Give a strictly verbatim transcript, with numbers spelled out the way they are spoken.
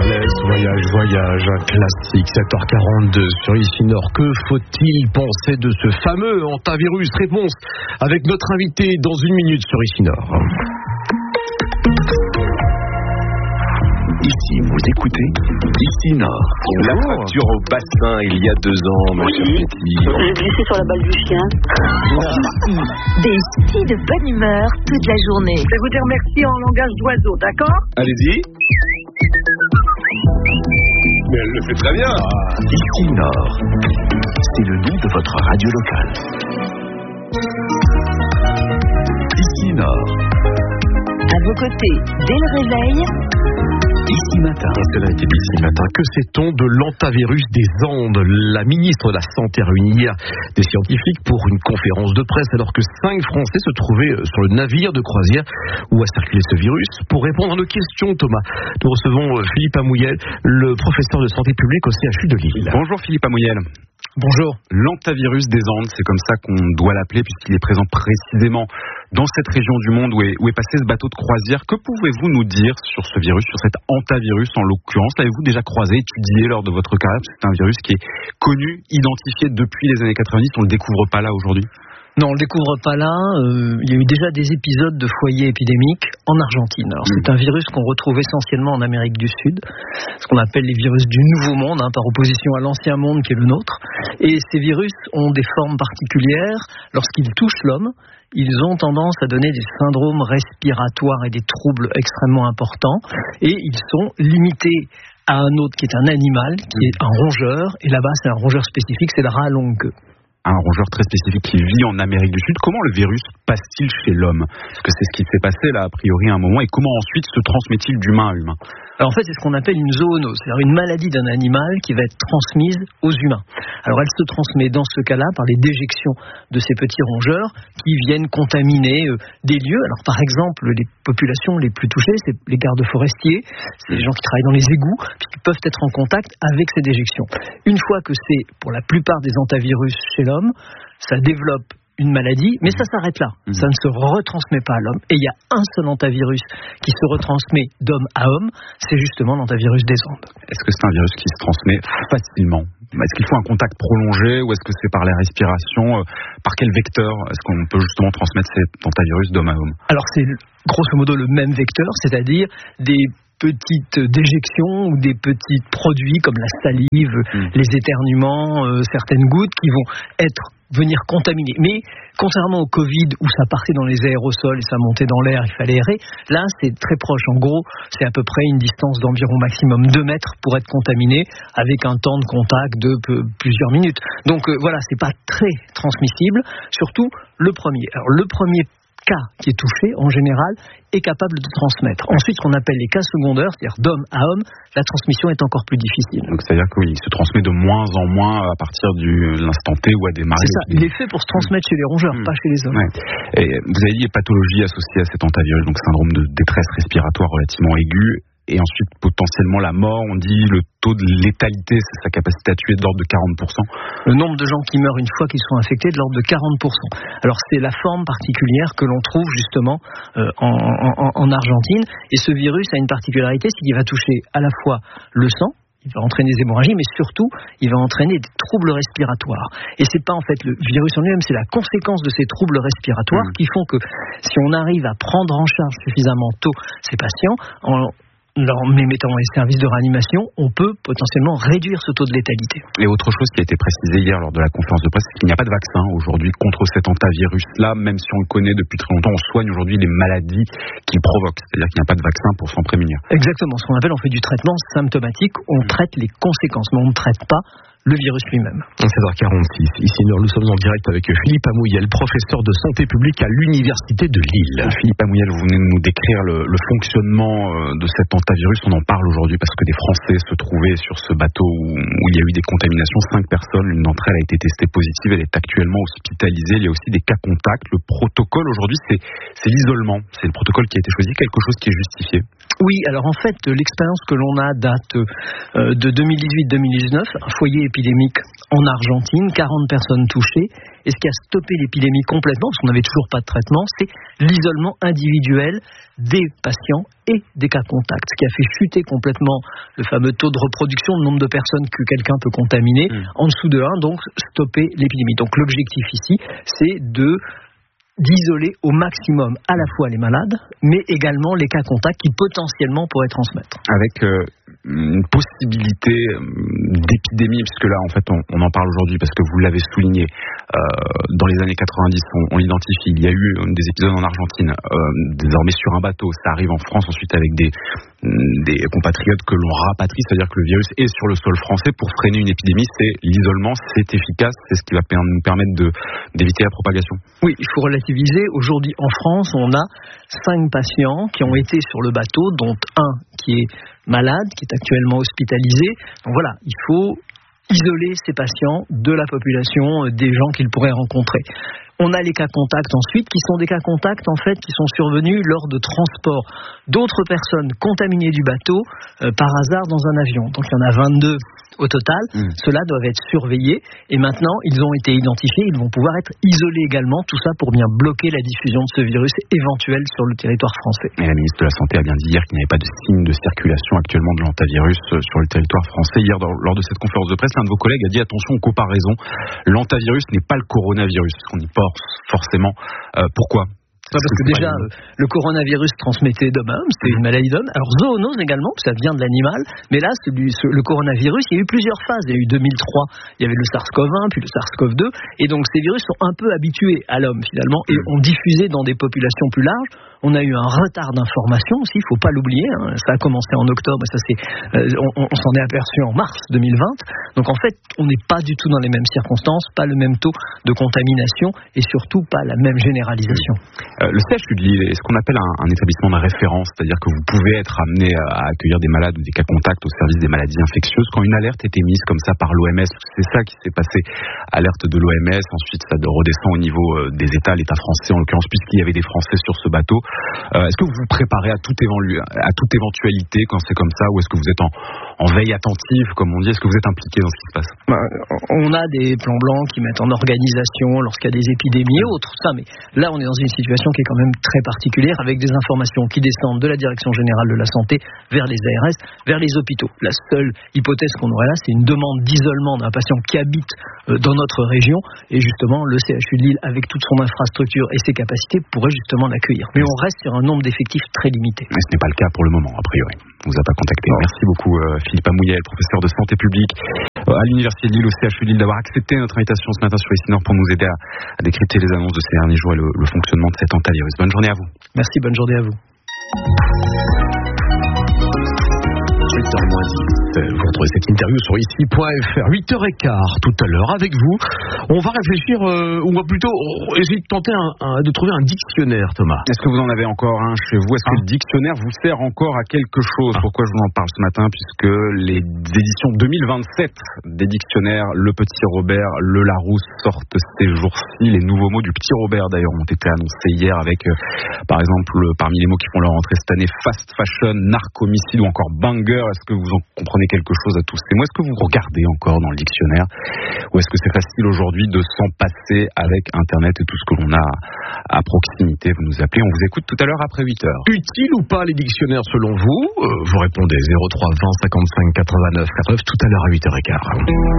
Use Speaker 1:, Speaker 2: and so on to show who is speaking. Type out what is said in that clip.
Speaker 1: wireless, voyage, voyage, un classique, sept heures quarante-deux sur Ici Nord. Que faut-il penser de ce fameux hantavirus? Réponse avec notre invité dans une minute sur Ici Nord.
Speaker 2: Ici, vous écoutez Ici Nord.
Speaker 3: La fracture au bassin il y a deux ans, ma chère Betty.
Speaker 4: J'ai glissé sur la balle du chien.
Speaker 5: Ici, des si de bonne humeur toute la journée.
Speaker 4: Je vais vous dire merci en langage d'oiseau, d'accord?
Speaker 3: Allez-y. Mais elle le fait très bien.
Speaker 2: Ici Nord, c'est le nom de votre radio locale. Ici Nord.
Speaker 5: À vos côtés, dès le réveil.
Speaker 2: Ici Matin.
Speaker 1: Cela a été dit ici matin. Que sait-on de l'hantavirus des Andes? La ministre de la Santé a réuni hier des scientifiques pour une conférence de presse alors que cinq Français se trouvaient sur le navire de croisière où a circulé ce virus. Pour répondre à nos questions, Thomas, nous recevons Philippe Amouyel, le professeur de santé publique au C H U de Lille.
Speaker 6: Bonjour Philippe Amouyel.
Speaker 1: Bonjour.
Speaker 6: L'hantavirus des Andes, c'est comme ça qu'on doit l'appeler puisqu'il est présent précisément dans cette région du monde où est, où est passé ce bateau de croisière. Que pouvez-vous nous dire sur ce virus, sur cet hantavirus en l'occurrence? L'avez-vous déjà croisé, étudié lors de votre carrière? C'est un virus qui est connu, identifié depuis les années quatre-vingt-dix, on ne le découvre pas là aujourd'hui?
Speaker 7: Non, on ne le découvre pas là. Euh, il y a eu déjà des épisodes de foyers épidémiques en Argentine. Alors, c'est un virus qu'on retrouve essentiellement en Amérique du Sud, ce qu'on appelle les virus du Nouveau Monde, hein, par opposition à l'ancien monde qui est le nôtre. Et ces virus ont des formes particulières. Lorsqu'ils touchent l'homme, ils ont tendance à donner des syndromes respiratoires et des troubles extrêmement importants. Et ils sont limités à un autre qui est un animal, qui est un rongeur. Et là-bas, c'est un rongeur spécifique, c'est le rat à longue queue.
Speaker 6: Un rongeur très spécifique qui vit en Amérique du Sud. Comment le virus passe-t-il chez l'homme? Parce que c'est ce qui s'est passé là, a priori, à un moment. Et comment ensuite se transmet-il d'humain à humain?
Speaker 7: Alors en fait, c'est ce qu'on appelle une zoonose, c'est-à-dire une maladie d'un animal qui va être transmise aux humains. Alors elle se transmet dans ce cas-là par les déjections de ces petits rongeurs qui viennent contaminer euh, des lieux. Alors par exemple, les populations les plus touchées, c'est les gardes forestiers, c'est les gens qui travaillent dans les égouts, qui peuvent être en contact avec ces déjections. Une fois que c'est, pour la plupart des hantavirus chez l'homme, ça développe une maladie, mais ça s'arrête là. Mmh. Ça ne se retransmet pas à l'homme. Et il y a un seul hantavirus qui se retransmet d'homme à homme, c'est justement l'hantavirus des Andes.
Speaker 6: Est-ce que c'est un virus qui se transmet facilement? Est-ce qu'il faut un contact prolongé ou est-ce que c'est par la respiration? Par quel vecteur est-ce qu'on peut justement transmettre cet hantavirus d'homme à homme?
Speaker 7: Alors c'est grosso modo le même vecteur, c'est-à-dire des petites déjections ou des petits produits comme la salive, mmh. les éternuements, euh, certaines gouttes qui vont être venir contaminer. Mais contrairement au Covid où ça partait dans les aérosols et ça montait dans l'air, il fallait aérer, là c'est très proche. En gros, c'est à peu près une distance d'environ maximum deux mètres pour être contaminé avec un temps de contact de peu, plusieurs minutes. Donc euh, voilà, c'est pas très transmissible, surtout le premier. Alors le premier cas qui est touché, en général, est capable de transmettre. Ensuite, ce qu'on appelle les cas secondaires, c'est-à-dire d'homme à homme, la transmission est encore plus difficile.
Speaker 6: Donc, c'est-à-dire qu'il se transmet de moins en moins à partir de l'instant T ou à des marées.
Speaker 7: C'est ça, il est fait pour se transmettre mmh. chez les rongeurs, mmh. pas chez les hommes.
Speaker 6: Ouais. Et vous avez dit les pathologies associées à cet hantavirus, donc syndrome de détresse respiratoire relativement aiguë, et ensuite potentiellement la mort. On dit le taux de létalité, c'est sa capacité à tuer, de l'ordre de quarante pour cent.
Speaker 7: Le nombre de gens qui meurent une fois qu'ils sont infectés, de l'ordre de quarante pour cent. Alors c'est la forme particulière que l'on trouve justement euh, en, en, en Argentine. Et ce virus a une particularité, c'est qu'il va toucher à la fois le sang, il va entraîner des hémorragies, mais surtout, il va entraîner des troubles respiratoires. Et c'est pas en fait le virus en lui-même, c'est la conséquence de ces troubles respiratoires mmh. qui font que si on arrive à prendre en charge suffisamment tôt ces patients, en en les mettant dans les services de réanimation, on peut potentiellement réduire ce taux de létalité.
Speaker 6: Et autre chose qui a été précisée hier lors de la conférence de presse, c'est qu'il n'y a pas de vaccin aujourd'hui contre cet hantavirus-là, même si on le connaît depuis très longtemps, on soigne aujourd'hui les maladies qu'il provoque. C'est-à-dire qu'il n'y a pas de vaccin pour s'en prémunir.
Speaker 7: Exactement, ce qu'on appelle, on fait du traitement symptomatique, on mmh. traite les conséquences, mais on ne traite pas le virus lui-même.
Speaker 1: sept heures quarante-six, ici nous sommes en direct avec Philippe Amouyel, professeur de santé publique à l'Université de Lille.
Speaker 6: Philippe Amouyel, vous venez de nous décrire le, le fonctionnement de cet hantavirus. On en parle aujourd'hui parce que des Français se trouvaient sur ce bateau où, où il y a eu des contaminations. Cinq personnes, l'une d'entre elles a été testée positive, elle est actuellement hospitalisée. Il y a aussi des cas contacts. Le protocole aujourd'hui, c'est, c'est l'isolement. C'est le protocole qui a été choisi, quelque chose qui est justifié.
Speaker 7: Oui, alors en fait, l'expérience que l'on a date euh, de deux mille dix-huit deux mille dix-neuf, un foyer épidémique en Argentine, quarante personnes touchées, et ce qui a stoppé l'épidémie complètement, parce qu'on n'avait toujours pas de traitement, c'est l'isolement individuel des patients et des cas contacts, ce qui a fait chuter complètement le fameux taux de reproduction, le nombre de personnes que quelqu'un peut contaminer, mmh. en dessous de un, donc stopper l'épidémie. Donc l'objectif ici, c'est de d'isoler au maximum à la fois les malades, mais également les cas contacts qui potentiellement pourraient transmettre.
Speaker 6: Avec euh, une possibilité d'épidémie, puisque là, en fait, on, on en parle aujourd'hui parce que vous l'avez souligné, euh, dans les années quatre-vingt-dix, on, on l'identifie, il y a eu des épisodes en Argentine, euh, désormais sur un bateau, ça arrive en France ensuite avec des, des compatriotes que l'on rapatrie, c'est-à-dire que le virus est sur le sol français. Pour freiner une épidémie, c'est l'isolement, c'est efficace, c'est ce qui va nous permettre de, d'éviter la propagation.
Speaker 7: Oui, il faut relativiser. Aujourd'hui, en France, on a cinq patients qui ont été sur le bateau, dont un qui est malade, qui est actuellement hospitalisé. Donc voilà, il faut isoler ces patients de la population, des gens qu'ils pourraient rencontrer. On a les cas contacts ensuite, qui sont des cas contacts en fait qui sont survenus lors de transport d'autres personnes contaminées du bateau euh, par hasard dans un avion. Donc il y en a vingt-deux au total. Mmh. Ceux-là doivent être surveillés et maintenant ils ont été identifiés, ils vont pouvoir être isolés également, tout ça pour bien bloquer la diffusion de ce virus éventuel sur le territoire français.
Speaker 6: Et la ministre de la Santé a bien dit hier qu'il n'y avait pas de signe de circulation actuellement de l'hantavirus sur le territoire français. Hier, dans, lors de cette conférence de presse, l'un de vos collègues a dit attention aux comparaisons, l'hantavirus n'est pas le coronavirus, parce qu'on y porte forcément. Euh, pourquoi ?
Speaker 7: Parce que déjà, euh, le coronavirus transmettait d'homme, c'était une maladie d'homme. Alors zoonose également, ça vient de l'animal. Mais là, celui, ce, le coronavirus, il y a eu plusieurs phases. Il y a eu deux mille trois, il y avait le SARS-CoV un, puis le SARS-CoV deux. Et donc ces virus sont un peu habitués à l'homme finalement et ont diffusé dans des populations plus larges. On a eu un retard d'information aussi, il ne faut pas l'oublier. Hein. Ça a commencé en octobre et ça c'est, euh, on, on s'en est aperçu en mars deux mille vingt. Donc en fait, on n'est pas du tout dans les mêmes circonstances, pas le même taux de contamination et surtout pas la même généralisation.
Speaker 6: Euh, le C H U de Lille est ce qu'on appelle un, un établissement de référence, c'est-à-dire que vous pouvez être amené à accueillir des malades ou des cas contacts au service des maladies infectieuses. Quand une alerte était mise comme ça par l'O M S, c'est ça qui s'est passé, alerte de l'O M S, ensuite ça redescend au niveau des États, l'État français en l'occurrence, puisqu'il y avait des Français sur ce bateau. Euh, est-ce que vous vous préparez à toute, évolu- à toute éventualité quand c'est comme ça, ou est-ce que vous êtes en, en veille attentive, comme on dit? Est-ce que vous êtes impliqué dans ce qui se passe?
Speaker 7: Bah, on a des plans blancs qui mettent en organisation lorsqu'il y a des épidémies et autres, ça, mais là on est dans une situation qui est quand même très particulière, avec des informations qui descendent de la Direction Générale de la Santé vers les A R S, vers les hôpitaux. La seule hypothèse qu'on aurait là, c'est une demande d'isolement d'un patient qui habite euh, dans notre région, et justement le C H U de Lille, avec toute son infrastructure et ses capacités, pourrait justement l'accueillir. Mais on reste sur un nombre d'effectifs très limité.
Speaker 6: Mais ce n'est pas le cas pour le moment, a priori. On vous a pas contacté. Non. Merci beaucoup euh, Philippe Amouyel, professeur de santé publique euh, à l'Université de Lille, au C H U de Lille, d'avoir accepté notre invitation ce matin sur Ici Nord pour nous aider à, à décrypter les annonces de ces derniers jours et le, le fonctionnement de cet hantavirus. Bonne journée à vous.
Speaker 7: Merci, bonne journée à vous.
Speaker 1: huit heures moins dix. Vous retrouvez cette interview sur ici point f r. huit heures quinze tout à l'heure avec vous. On va réfléchir, euh, ou plutôt essayer de tenter un, un, de trouver un dictionnaire, Thomas.
Speaker 6: Est-ce que vous en avez encore un chez vous? Est-ce ah. que le dictionnaire vous sert encore à quelque chose? ah. Pourquoi je vous en parle ce matin? Puisque les éditions deux mille vingt-sept des dictionnaires Le Petit Robert, Le Larousse sortent ces jours-ci. Les nouveaux mots du Petit Robert d'ailleurs ont été annoncés hier avec, euh, par exemple, parmi les mots qui font leur entrée cette année, fast fashion, narcomicide ou encore banger. Est-ce que vous en comprenez quelque chose à tous ces mots? Est-ce que vous regardez encore dans le dictionnaire? Ou est-ce que c'est facile aujourd'hui de s'en passer avec Internet et tout ce que l'on a à proximité? Vous nous appelez, on vous écoute tout à l'heure après huit heures.
Speaker 1: Utile ou pas les dictionnaires selon vous? euh, Vous répondez zéro trois vingt cinquante-cinq quatre-vingt-neuf quatre-neuf tout à l'heure à huit heures quinze.